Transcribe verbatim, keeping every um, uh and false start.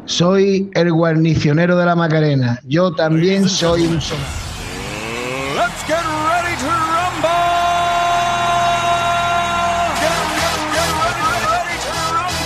Soy el guarnicionero de la Macarena. Yo también soy un soldado. Let's get ready to rumble.